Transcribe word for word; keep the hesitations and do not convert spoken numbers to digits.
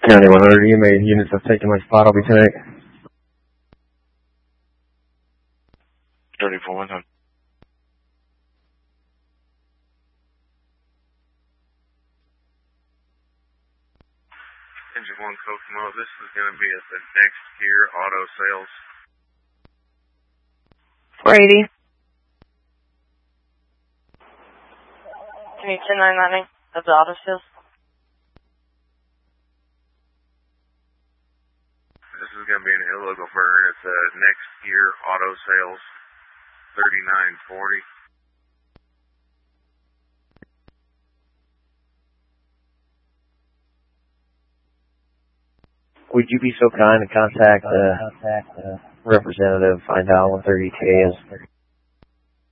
County one hundred, you made units have taken my spot. I'll be tonight. thirty-four one hundred. Engine one Kokomo, this is going to be at the Next Gear Auto Sales. four eighty. Can you ten nine ninety of the auto sales? This is going to be an illegal burn at the Next Gear Auto Sales, thirty-nine forty. Would you be so kind to contact the uh, representative, find out what thirty K is?